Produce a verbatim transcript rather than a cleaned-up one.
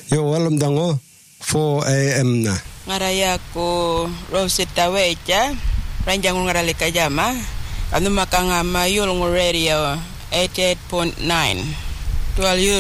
Yo walam dango four a.m. na. Ngaraya ko Rosetta Wecha, ranjang ngarale kajama, anu makanga mayul radio eighty-eight point nine. Tual